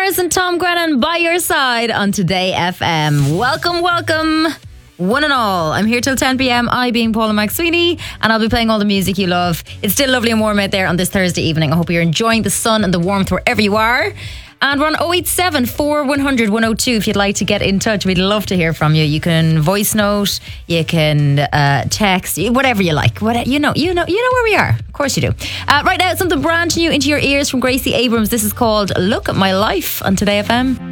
Harris and Tom Grennan by your side on Today FM. Welcome, welcome, one and all. I'm here till 10 p.m. I being Paula McSweeney, and I'll be playing all the music you love. It's still lovely and warm out there on this Thursday evening. I hope you're enjoying the sun and the warmth wherever you are. And we're on 087 4100 102 if you'd like to get in touch. We'd love to hear from you. You can voice note, you can text, whatever you like. You know where we are. Of course you do. Right now, something brand new into your ears from Gracie Abrams. This is called Look at My Life on Today FM.